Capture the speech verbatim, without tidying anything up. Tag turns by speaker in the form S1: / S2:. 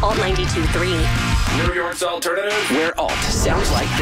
S1: Alt ninety-two point three.
S2: New York's alternative.
S3: Where alt sounds like